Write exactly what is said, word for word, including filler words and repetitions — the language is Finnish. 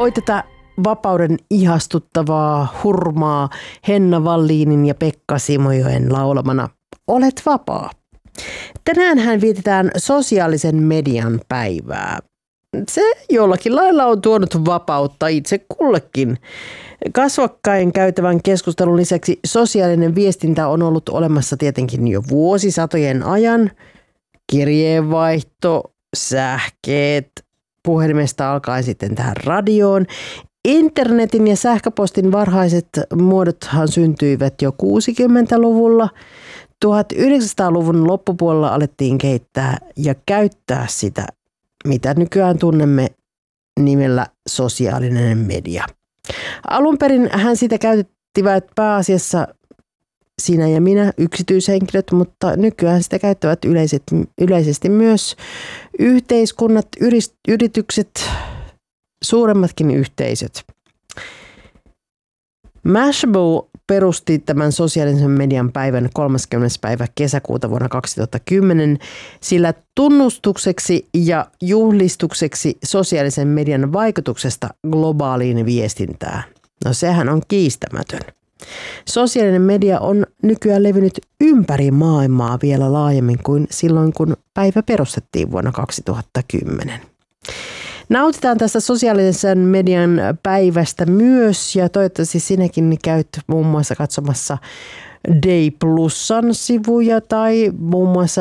Oi tätä vapauden ihastuttavaa hurmaa Henna Wallinin ja Pekka Simojoen laulamana Olet vapaa. Tänäänhän vietetään sosiaalisen median päivää. Se jollakin lailla on tuonut vapautta itse kullekin. Kasvokkain käytävän keskustelun lisäksi sosiaalinen viestintä on ollut olemassa tietenkin jo vuosisatojen ajan. Kirjeenvaihto, sähkeet, puhelimesta alkaen sitten tähän radioon. Internetin ja sähköpostin varhaiset muodothan syntyivät jo kuusikymmentäluvulla. tuhatyhdeksänsataaluvun loppupuolella alettiin kehittää ja käyttää sitä, mitä nykyään tunnemme nimellä sosiaalinen media. Alun perin hän sitä käyttivät pääasiassa sinä ja minä, yksityishenkilöt, mutta nykyään sitä käyttävät yleiset, yleisesti myös yhteiskunnat, yritykset, suuremmatkin yhteisöt. Mashable perusti tämän sosiaalisen median päivän kolmaskymmenes päivä kesäkuuta vuonna kaksituhattakymmenen, sillä tunnustukseksi ja juhlistukseksi sosiaalisen median vaikutuksesta globaaliin viestintään. No sehän on kiistämätön. Sosiaalinen media on nykyään levinnyt ympäri maailmaa vielä laajemmin kuin silloin, kun päivä perustettiin vuonna kaksituhattakymmenen. Nautitaan tästä sosiaalisen median päivästä myös ja toivottavasti sinäkin käyt muun muassa katsomassa Day Plusan sivuja tai muun muassa